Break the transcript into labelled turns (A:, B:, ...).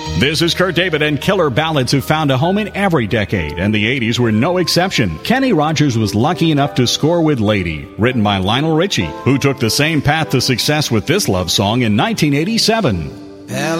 A: This is Kurt David and killer ballads who found a home in every decade, and the 80s were no exception. Kenny Rogers was lucky enough to score with Lady, written by Lionel Richie, who took the same path to success with this love song in 1987.